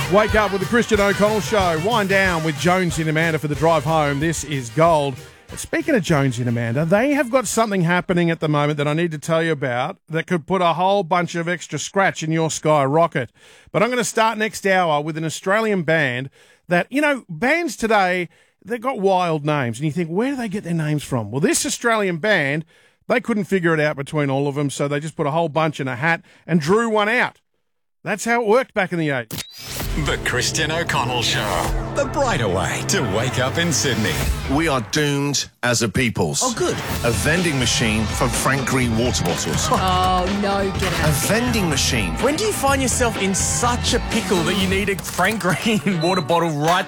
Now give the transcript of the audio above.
Wake up with the Christian O'Connell Show. Wind down with Jonesy and Amanda for the drive home. This is gold. Speaking of Jonesy and Amanda, they have got something happening at the moment that I need to tell you about that could put a whole bunch of extra scratch in your sky rocket. But I'm going to start next hour with an Australian band that, you know, bands today, they've got wild names. And you think, where do they get their names from? Well, this Australian band, they couldn't figure it out between all of them, so they just put a whole bunch in a hat and drew one out. That's how it worked back in the 80s. The Christian O'Connell Show. The brighter way to wake up in Sydney. We are doomed as a peoples. Oh, good. A vending machine for Frank Green water bottles. Oh, no, get out. A vending machine. When do you find yourself in such a pickle that you need a Frank Green water bottle right